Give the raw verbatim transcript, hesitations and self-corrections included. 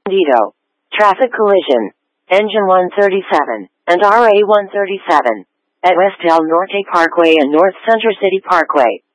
Bandito. Traffic collision. Engine one thirty-seven and R A one thirty-seven at West Del Norte Parkway and North Center City Parkway.